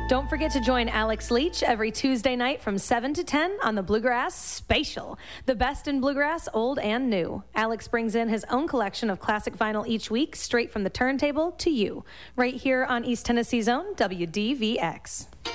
Don't forget to join Alex Leach every Tuesday night from 7 to 10 on the Bluegrass Spatial, the best in bluegrass, old and new. Alex brings in his own collection of classic vinyl each week, straight from the turntable to you, right here on East Tennessee's own WDVX.